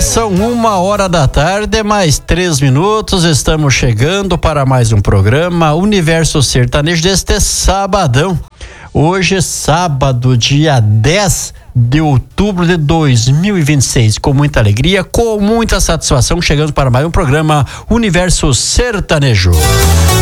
são 1h mais 3 minutos. Estamos chegando para mais um programa Universo Sertanejo deste sabadão. Hoje, sábado, dia 10 de outubro de 2026. Com muita alegria, com muita satisfação, chegando para mais um programa Universo Sertanejo.